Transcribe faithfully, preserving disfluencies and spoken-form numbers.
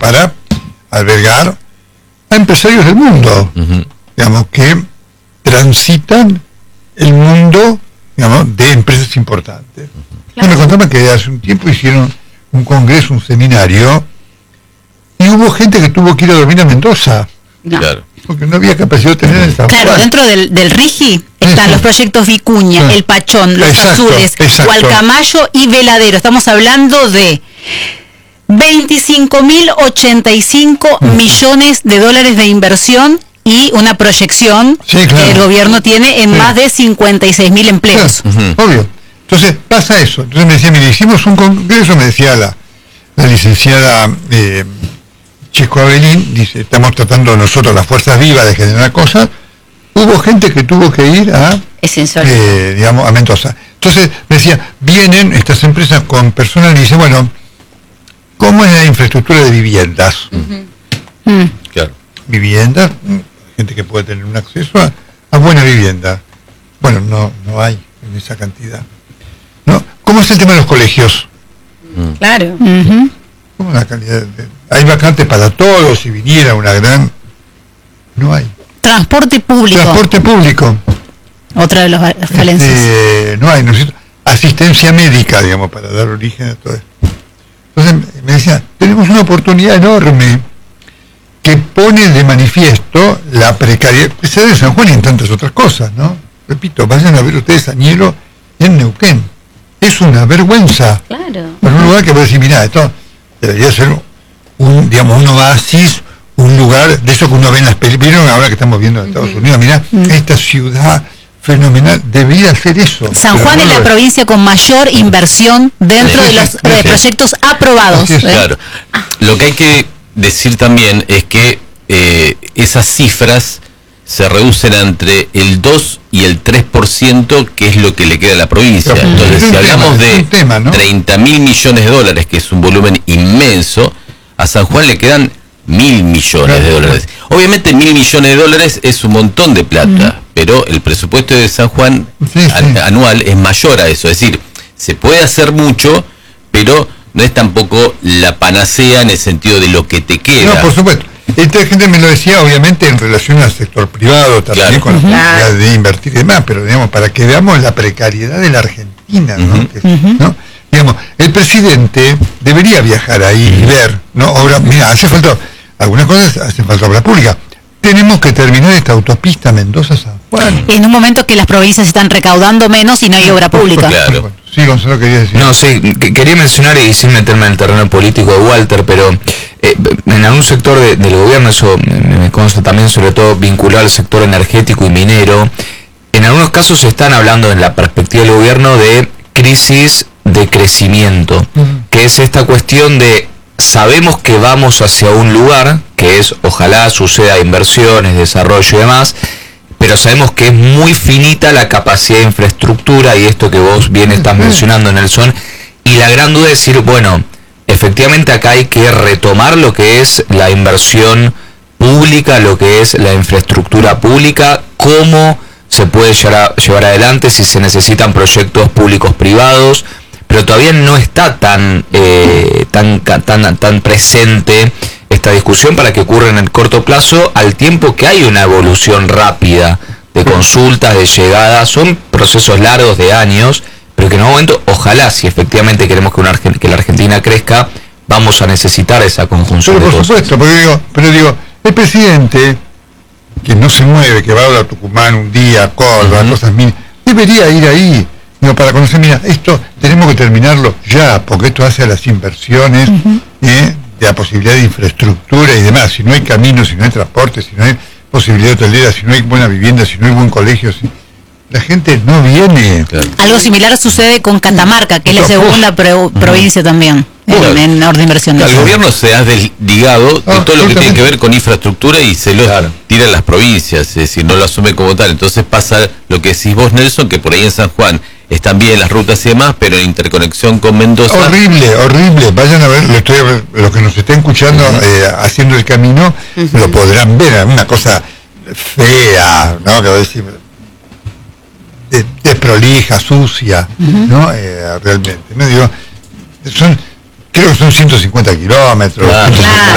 para albergar a empresarios del mundo, uh-huh. digamos, que transitan el mundo, digamos, de empresas importantes. Uh-huh. Claro. Me contaban que hace un tiempo hicieron un congreso, un seminario, y hubo gente que tuvo que ir a dormir a Mendoza. No. Claro. Porque no había capacidad de tener en San Juan. Claro, dentro del, del RIGI están Eso. los proyectos Vicuña, sí. El Pachón, Los exacto, Azules, exacto. Hualcamayo y Veladero. Estamos hablando de veinticinco mil ochenta y cinco uh-huh. millones de dólares de inversión y una proyección sí, claro. que el gobierno tiene en sí. más de cincuenta y seis mil empleos. Claro. Uh-huh. Obvio. Entonces pasa eso. Entonces me decía, mire, hicimos un congreso, me decía la, la licenciada eh, Chisco Abelín, dice, estamos tratando nosotros las fuerzas vivas de generar cosas. Hubo gente que tuvo que ir a, eh, digamos, a Mendoza. Entonces me decía, vienen estas empresas con personal y dice, bueno, ¿cómo es la infraestructura de viviendas? Uh-huh. Mm. Claro. Viviendas, gente que puede tener un acceso a, a buena vivienda. Bueno, no, no hay en esa cantidad. ¿No? ¿Cómo es el tema de los colegios? Mm. Claro. Uh-huh. ¿Cómo es la calidad de, hay vacantes para todos, si viniera una gran... No hay. Transporte público. Transporte público. Otra de los falencias. Este, no hay, no sé, asistencia médica, digamos, para dar origen a todo esto. Entonces me decía, tenemos una oportunidad enorme que pone de manifiesto la precariedad, que se da en San Juan y en tantas otras cosas, ¿no? Repito, vayan a ver ustedes Añelo en Neuquén. Es una vergüenza. Claro. Para un lugar que puede decir, mira, esto debería ser un, digamos, un oasis, un lugar de eso que uno ve en las películas. ¿Vieron ahora que estamos viendo en Estados Unidos? Mirá, uh-huh. esta ciudad fenomenal, debería ser eso. San Juan es la provincia con mayor inversión dentro de los de proyectos aprobados. ¿eh? Claro. Lo que hay que decir también es que eh, esas cifras se reducen entre el dos y el tres por ciento, que es lo que le queda a la provincia. Pero, entonces, si hablamos tema, de tema, ¿no? treinta mil millones de dólares, que es un volumen inmenso, a San Juan le quedan mil millones claro. de dólares. Obviamente mil millones de dólares es un montón de plata, uh-huh. pero el presupuesto de San Juan sí, sí. An- anual es mayor a eso. Es decir, se puede hacer mucho, pero no es tampoco la panacea en el sentido de lo que te queda. No, por supuesto. Esta gente me lo decía, obviamente, en relación al sector privado, también claro. con la posibilidad uh-huh. de invertir y demás, pero digamos, para que veamos la precariedad de la Argentina, ¿no? Uh-huh. Que, ¿no? Digamos, el presidente debería viajar ahí uh-huh. y ver, ¿no? Obra, mira, hace falta, algunas cosas hacen falta obra pública. Tenemos que terminar esta autopista Mendoza-San Juan. En un momento que las provincias están recaudando menos y no hay obra pública. Claro. Sí, Gonzalo, quería decir. No, sí, que, quería mencionar, y sin meterme en el terreno político de Walter, pero eh, en algún sector de, del gobierno, eso me, me consta también, sobre todo vinculado al sector energético y minero, en algunos casos se están hablando en la perspectiva del gobierno de crisis de crecimiento, uh-huh. que es esta cuestión de sabemos que vamos hacia un lugar, que es ojalá suceda inversiones, desarrollo y demás, pero sabemos que es muy finita la capacidad de infraestructura, y esto que vos bien estás mencionando, Nelson, y la gran duda es decir, bueno, efectivamente acá hay que retomar lo que es la inversión pública, lo que es la infraestructura pública, cómo se puede llevar, a, llevar adelante, si se necesitan proyectos públicos privados, pero todavía no está tan, eh, tan, tan, tan presente esta discusión para que ocurra en el corto plazo, al tiempo que hay una evolución rápida de consultas, de llegadas. Son procesos largos de años, pero que en un momento, ojalá, si efectivamente queremos que, una, que la Argentina crezca, vamos a necesitar esa conjunción pero de por cosas. Supuesto, pero digo, pero digo, el presidente, que no se mueve, que va a Tucumán un día, Córdoba, uh-huh. cosas mínimas, debería ir ahí, digo, para conocer, mira, esto tenemos que terminarlo ya, porque esto hace a las inversiones, uh-huh. ¿eh? de la posibilidad de infraestructura y demás. Si no hay caminos, si no hay transporte, si no hay posibilidad hotelera, si no hay buena vivienda, si no hay buen colegio, si... la gente no viene. Claro. Algo similar sucede con Catamarca, que es la segunda pro- provincia también Claro. en, en orden de inversión. El gobierno se ha desligado de ah, todo lo que tiene que ver con infraestructura y se lo claro. tira a las provincias, es decir, no lo asume como tal. Entonces pasa lo que decís vos, Nelson, que por ahí en San Juan están bien las rutas y demás, pero en interconexión con Mendoza... Horrible, horrible. Vayan a ver, lo estoy, los que nos estén escuchando uh-huh. eh, haciendo el camino, uh-huh. lo podrán ver, una cosa fea, ¿no? Que voy a decir, de, desprolija, sucia, uh-huh. ¿no? Eh, realmente, ¿no? Digo, son, creo que son ciento cincuenta kilómetros, claro.